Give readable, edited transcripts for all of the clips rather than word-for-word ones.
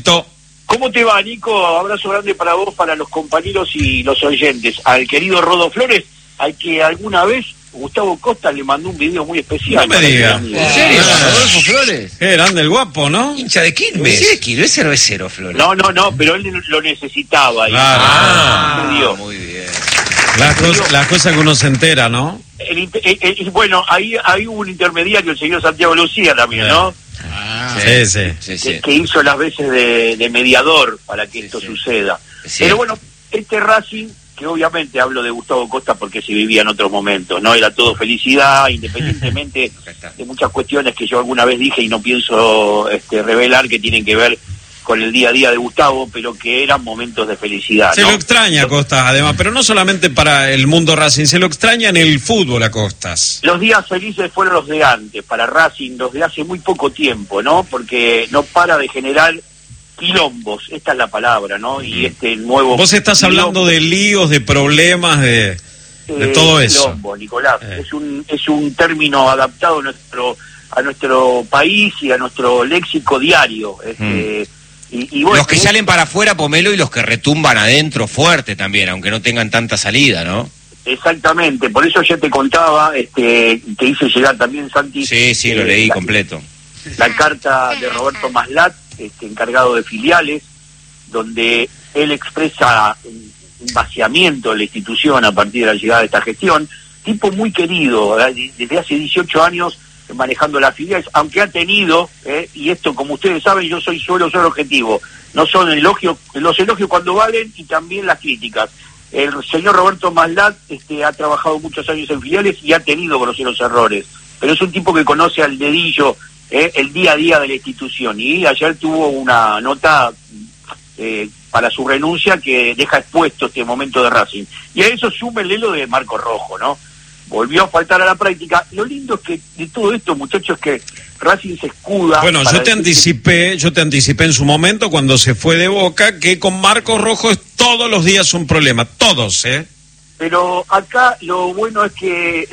¿Cómo te va, Nico? Abrazo grande para vos, para los compañeros y los oyentes. Al querido Rodo Flores, al que alguna vez Gustavo Costa le mandó un video muy especial. No me digas. ¿En serio? ¿Rodolfo Flores? Qué grande el guapo, ¿no? Hincha de Quilmes. Sí, de Quilmes, es cervecero, Flores. No, pero él lo necesitaba. Claro. Muy bien. Las cosas que uno se entera, ¿no? Bueno, ahí hubo un intermediario, el señor Santiago Lucía también, ¿no? Sí. Que hizo las veces de mediador para que esto suceda. Sí. Pero bueno, este Racing, que obviamente hablo de Gustavo Costa porque se vivía en otros momentos, ¿no? Era todo felicidad, independientemente de muchas cuestiones que yo alguna vez dije y no pienso revelar, que tienen que ver con el día a día de Gustavo, pero que eran momentos de felicidad. Se lo extraña a Costas, además, pero no solamente para el mundo Racing, se lo extraña en el fútbol a Costas. Los días felices fueron los de antes, para Racing, los de hace muy poco tiempo, ¿no? Porque no para de generar quilombos, esta es la palabra, ¿no? Y este nuevo... Vos estás hablando de líos, de problemas, de todo eso. Quilombo, Nicolás, es un término adaptado a nuestro país y a nuestro léxico diario, Y bueno, los que salen para afuera, Pomelo, y los que retumban adentro fuerte también, aunque no tengan tanta salida, ¿no? Exactamente, por eso ya te contaba, te hice llegar también, Santi. Sí, lo leí completo. La carta de Roberto Maslat, encargado de filiales, donde él expresa un vaciamiento de la institución a partir de la llegada de esta gestión. Tipo muy querido, desde hace 18 años manejando las filiales, aunque ha tenido, y esto como ustedes saben, yo suelo ser objetivo, no son los elogios cuando valen y también las críticas. El señor Roberto Maslat ha trabajado muchos años en filiales y ha tenido groseros errores, pero es un tipo que conoce al dedillo el día a día de la institución, y ayer tuvo una nota para su renuncia que deja expuesto este momento de Racing, y a eso súmenle lo de Marco Rojo, ¿no? Volvió a faltar a la práctica. Lo lindo es que de todo esto, muchachos, que Racing se escuda. Bueno, yo te anticipé en su momento cuando se fue de Boca que con Marcos Rojo es todos los días un problema, todos, Pero acá lo bueno es que,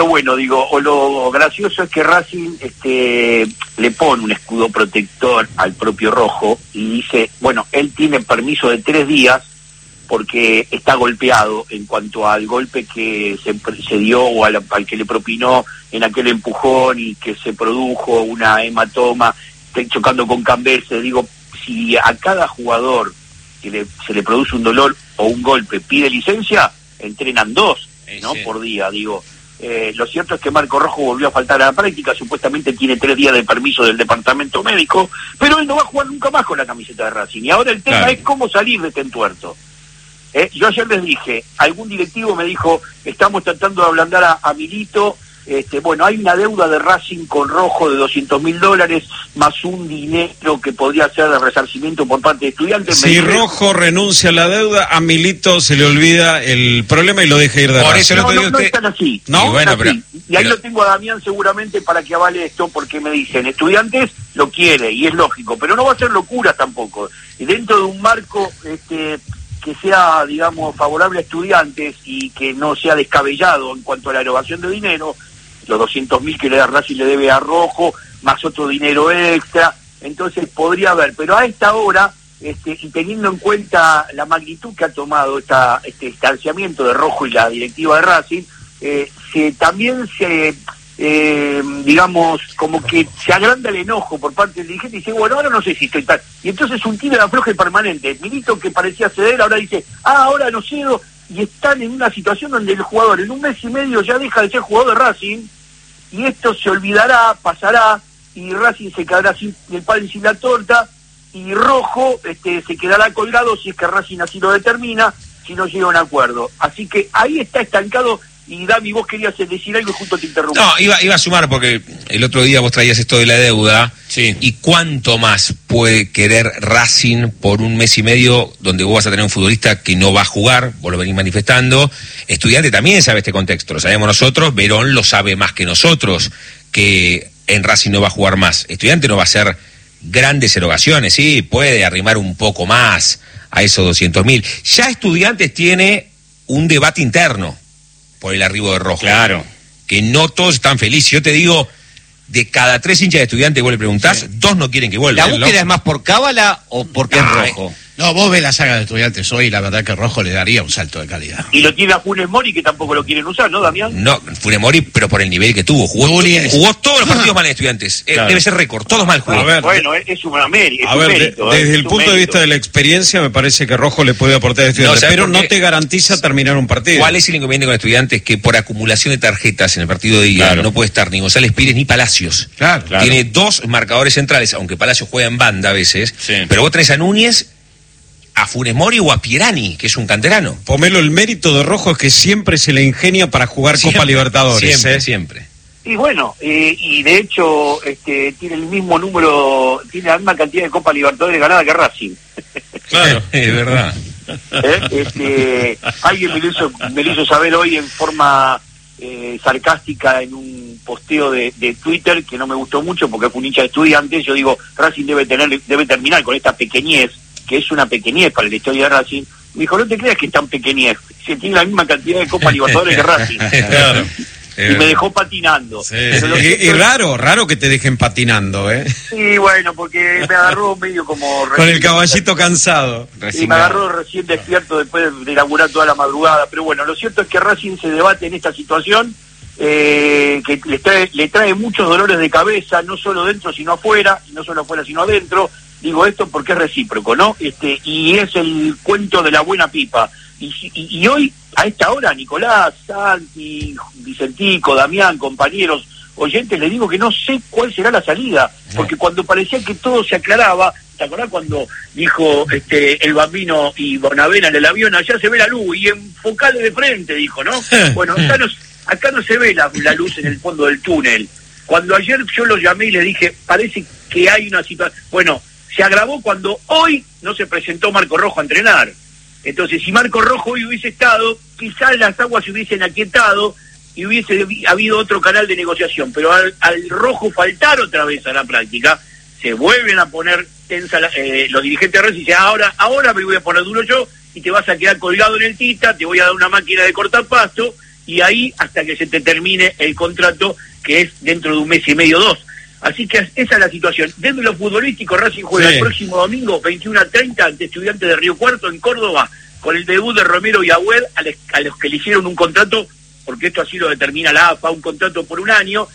lo gracioso es que Racing le pone un escudo protector al propio Rojo y dice, bueno, él tiene permiso de 3 días porque está golpeado en cuanto al golpe que se dio o al que le propinó en aquel empujón y que se produjo una hematoma, chocando con Cambese. Digo, si a cada jugador que se le produce un dolor o un golpe pide licencia, entrenan 2, ¿no? Sí. Por día, digo. Lo cierto es que Marco Rojo volvió a faltar a la práctica, supuestamente tiene 3 días de permiso del departamento médico, pero él no va a jugar nunca más con la camiseta de Racing. Y ahora el tema es cómo salir de este entuerto. Yo ayer les dije, algún directivo me dijo, estamos tratando de ablandar a Milito, bueno, hay una deuda de Racing con Rojo de $200.000, más un dinero que podría ser de resarcimiento por parte de Estudiantes. Si Rojo renuncia a la deuda, a Milito se le olvida el problema y lo deja ir de Por Racing. eso no están así. ¿No? Y, bueno, y ahí lo tengo a Damián seguramente para que avale esto, porque me dicen, Estudiantes lo quiere, y es lógico, pero no va a ser locura tampoco. Y dentro de un marco que sea, digamos, favorable a Estudiantes y que no sea descabellado en cuanto a la erogación de dinero, los 200.000 que le da Racing le debe a Rojo, más otro dinero extra, entonces podría haber, pero a esta hora, y teniendo en cuenta la magnitud que ha tomado este distanciamiento de Rojo y la directiva de Racing, también digamos, como que se agranda el enojo por parte del dirigente y dice, bueno, ahora no sé si estoy tal. Y entonces un tiro de afloje permanente. Milito, que parecía ceder, ahora dice, ahora no cedo, y están en una situación donde el jugador en 1 mes y medio ya deja de ser jugador de Racing, y esto se olvidará, pasará, y Racing se quedará sin el pan y sin la torta, y Rojo se quedará colgado si es que Racing así lo determina, si no llega a un acuerdo. Así que ahí está estancado. Y Dami, vos querías decir algo y justo te interrumpí. No, iba a sumar porque el otro día vos traías esto de la deuda. Sí. ¿Y cuánto más puede querer Racing por 1 mes y medio donde vos vas a tener un futbolista que no va a jugar? Vos lo venís manifestando. Estudiante también sabe este contexto, lo sabemos nosotros. Verón lo sabe más que nosotros, que en Racing no va a jugar más. Estudiante no va a hacer grandes erogaciones, sí, puede arrimar un poco más a esos 200.000. Ya Estudiantes tiene un debate interno por el arribo de Rojo. Claro. Que no todos están felices. Yo te digo, de cada 3 hinchas de Estudiantes vos le preguntás, 2 no quieren que vuelva. ¿La búsqueda es más por cábala o porque es rojo? No, vos ves la saga de Estudiantes hoy y la verdad que Rojo le daría un salto de calidad. Y lo tiene a Funes Mori, que tampoco lo quieren usar, ¿no, Damián? No, Funes Mori, pero por el nivel que tuvo. Jugó todos los partidos mal en Estudiantes. Claro. Debe ser récord, todos mal jugó. Bueno, es un mérito. Desde el punto de vista de la experiencia, me parece que Rojo le puede aportar a Estudiantes, pero no te garantiza terminar un partido. ¿Cuál es el inconveniente con Estudiantes? Que por acumulación de tarjetas en el partido de ida no puede estar ni González Pires ni Palacios. Claro. Tiene 2 marcadores centrales, aunque Palacios juega en banda a veces, pero vos tenés a Núñez, a Funes Mori o a Pierani, que es un canterano. Pomelo, el mérito de Rojo es que siempre se le ingenia para jugar Copa Libertadores. Siempre. Y bueno, y de hecho tiene el mismo número, tiene la misma cantidad de Copa Libertadores ganada que Racing. Claro, es verdad. Alguien me lo hizo saber hoy en forma sarcástica en un posteo de Twitter que no me gustó mucho porque fue un hincha de Estudiantes. Yo digo, Racing debe terminar con esta pequeñez, que es una pequeñez para la historia de Racing. Me dijo, no te creas que es tan pequeñez, se tiene la misma cantidad de Copa Libertadores que Racing. Claro. Y me dejó patinando. Sí. Y raro que te dejen patinando, ¿eh? Sí, bueno, porque me agarró medio como... Con el caballito cansado. Y me agarró recién despierto después de laburar toda la madrugada. Pero bueno, lo cierto es que Racing se debate en esta situación, que le trae muchos dolores de cabeza, no solo dentro sino afuera, y no solo afuera sino adentro. Digo esto porque es recíproco, ¿no? Y es el cuento de la buena pipa. Y hoy, a esta hora, Nicolás, Santi, Vicentico, Damián, compañeros, oyentes, les digo que no sé cuál será la salida, porque cuando parecía que todo se aclaraba, ¿te acordás cuando dijo el Bambino y Bonavena en el avión, allá se ve la luz, y enfocale de frente, dijo, ¿no? Bueno, acá no se ve la luz en el fondo del túnel. Cuando ayer yo lo llamé y le dije, parece que hay una situación... Bueno, se agravó cuando hoy no se presentó Marco Rojo a entrenar. Entonces, si Marco Rojo hoy hubiese estado, quizás las aguas se hubiesen aquietado y hubiese habido otro canal de negociación. Pero al Rojo faltar otra vez a la práctica, se vuelven a poner tensa los dirigentes de Racing y dicen, ahora me voy a poner duro yo y te vas a quedar colgado en el Tita, te voy a dar una máquina de cortar pasto y ahí hasta que se te termine el contrato, que es dentro de un mes y medio, 2. Así que esa es la situación. Dentro de lo futbolístico, Racing juega el próximo domingo, 21:30, ante Estudiantes de Río Cuarto, en Córdoba, con el debut de Romero y Agüed, a los que le hicieron un contrato, porque esto así lo determina la AFA, un contrato por 1 año,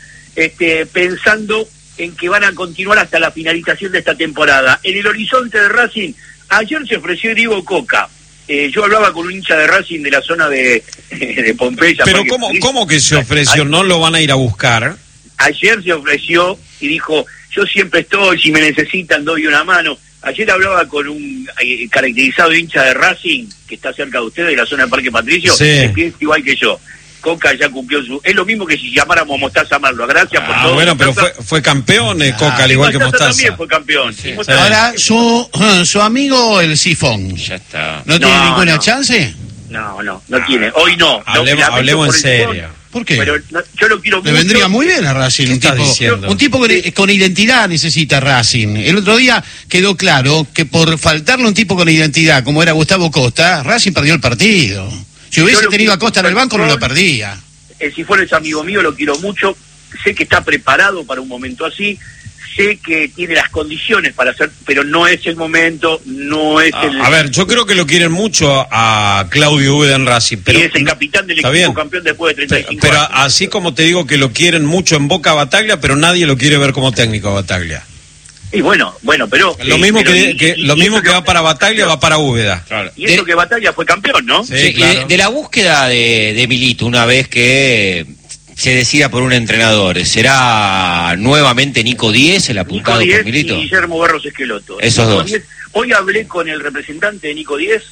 pensando en que van a continuar hasta la finalización de esta temporada. En el horizonte de Racing, ayer se ofreció Diego Coca. Yo hablaba con un hincha de Racing de la zona de Pompeya. Pero ¿cómo que se ofreció? ¿No lo van a ir a buscar? Ayer se ofreció y dijo, yo siempre estoy, si me necesitan doy una mano. Ayer hablaba con un caracterizado hincha de Racing, que está cerca de ustedes, de la zona del Parque Patricio, que piensa igual que yo. Coca ya cumplió su... Es lo mismo que si llamáramos Mostaza Marlo. Gracias por todo. Bueno, pero fue campeón Coca, al igual que Mostaza. También fue campeón. Sí. Ahora, su amigo el Sifón, ya está. ¿No tiene ninguna chance? No tiene. Hoy no. Hablemos en serio. ¿Por qué? Pero yo lo quiero mucho. Le vendría muy bien a Racing. Un tipo con identidad necesita Racing. El otro día quedó claro que por faltarle un tipo con identidad, como era Gustavo Costa, Racing perdió el partido. Si hubiese tenido a Costa en el banco, no lo perdía. Si fuera ese amigo mío, lo quiero mucho. Sé que está preparado para un momento así. Sé que tiene las condiciones para hacer, pero no es el momento, no es el... A ver, yo creo que lo quieren mucho a Claudio Úbeda en Racing, pero... Y es el capitán del equipo campeón después de 35 años. Pero así como te digo que lo quieren mucho en Boca a Bataglia, pero nadie lo quiere ver como técnico a Bataglia. Y bueno, pero... Lo mismo que va para Bataglia, va para Úbeda. Claro. Y eso que Bataglia fue campeón, ¿no? Sí, claro. De la búsqueda de Milito, una vez que... se decida por un entrenador, ¿será nuevamente Nico Díez el apuntado por Milito? Y Guillermo Barros Esqueloto. Esos Nico dos. Díez. Hoy hablé con el representante de Nico Díez,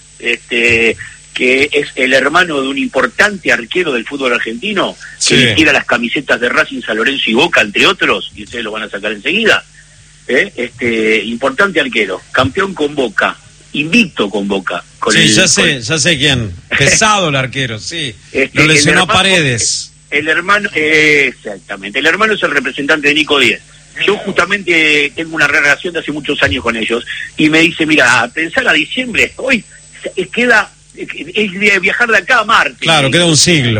que es el hermano de un importante arquero del fútbol argentino, que le tira las camisetas de Racing, San Lorenzo y Boca, entre otros, y ustedes lo van a sacar enseguida. Importante arquero, campeón con Boca, invicto con Boca. Ya sé quién. Pesado el arquero, sí. Lo lesionó Paredes. El hermano, exactamente, el hermano es el representante de Nico Díez. Yo justamente tengo una relación de hace muchos años con ellos y me dice, mira, pensar a diciembre, hoy es de viajar de acá a Marte. Claro, queda un siglo.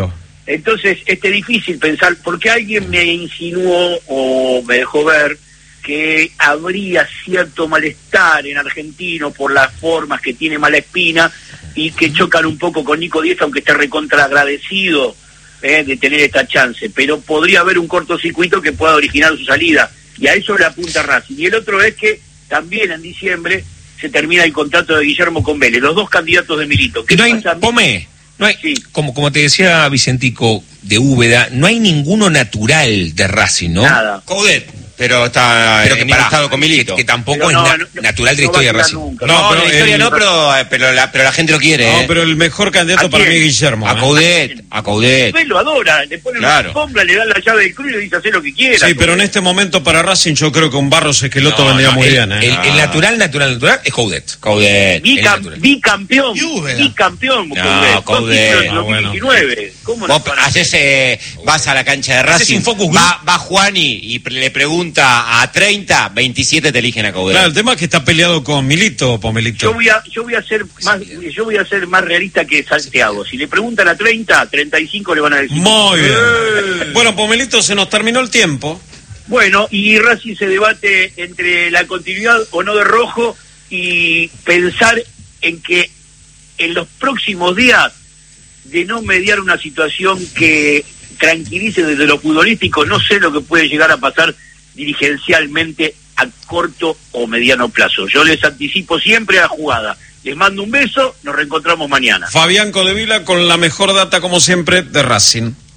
Entonces, difícil pensar, porque alguien me insinuó o me dejó ver que habría cierto malestar en Argentino por las formas que tiene Malaspina y que chocan un poco con Nico Díez, aunque esté recontra agradecido de tener esta chance, pero podría haber un cortocircuito que pueda originar su salida, y a eso le apunta Racing. Y el otro es que también en diciembre se termina el contrato de Guillermo con Vélez, los dos candidatos de Milito. No hay, no hay, sí. como te decía Vicentico de Úbeda, no hay ninguno natural de Racing, ¿no? Nada. Coudet. Pero está enemistado con Milito. Que tampoco es natural de la historia de Racing. No, pero la historia no, pero la gente lo quiere. No, pero el mejor candidato para mí es Guillermo. A Coudet. Él lo adora, le pone una alfombra, le da la llave del club y le dice hacer lo que quiera. Sí, pero en este momento para Racing yo creo que un Barros Esqueloto vendría muy bien. El natural es Coudet. Bicampeón. No, Coudet. 2019. ¿Cómo no? Vas a la cancha de Racing, va Juani y le pregunta a 30, 27 te eligen a Coudet. Claro, el tema es que está peleado con Milito, Pomelito. Yo voy a ser más realista que Santiago. Si le preguntan a 30, 35 le van a decir. Muy bien. Bueno, Pomelito, se nos terminó el tiempo. Bueno, y Racing se debate entre la continuidad o no de Rojo y pensar en que en los próximos días, de no mediar una situación que tranquilice desde lo futbolístico, no sé lo que puede llegar a pasar dirigencialmente a corto o mediano plazo. Yo les anticipo siempre a la jugada. Les mando un beso, nos reencontramos mañana. Fabián Codevila con la mejor data, como siempre, de Racing.